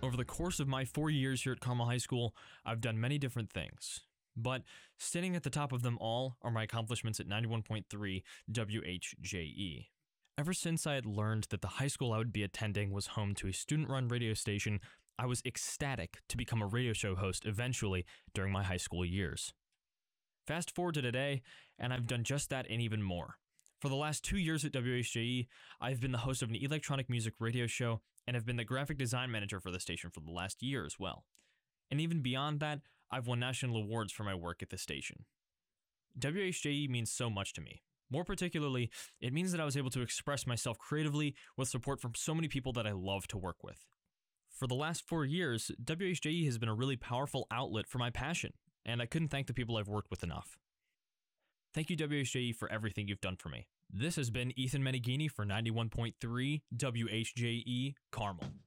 Over the course of my 4 years here at Carmel High School, I've done many different things. But standing at the top of them all are my accomplishments at 91.3 WHJE. Ever since I had learned that the high school I would be attending was home to a student-run radio station, I was ecstatic to become a radio show host eventually during my high school years. Fast forward to today, and I've done just that and even more. For the last 2 years at WHJE, I've been the host of an electronic music radio show and have been the graphic design manager for the station for the last year as well. And even beyond that, I've won national awards for my work at the station. WHJE means so much to me. More particularly, it means that I was able to express myself creatively with support from so many people that I love to work with. For the last 4 years, WHJE has been a really powerful outlet for my passion, and I couldn't thank the people I've worked with enough. Thank you, WHJE, for everything you've done for me. This has been Ethan Meneghini for 91.3 WHJE Carmel.